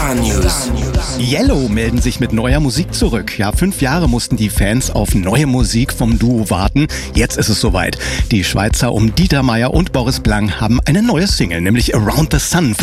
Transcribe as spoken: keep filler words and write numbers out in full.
Star News. Yellow melden sich mit neuer Musik zurück. Ja, fünf Jahre mussten die Fans auf neue Musik vom Duo warten. Jetzt ist es soweit. Die Schweizer um Dieter Meier und Boris Blank haben eine neue Single, nämlich Around the Sun,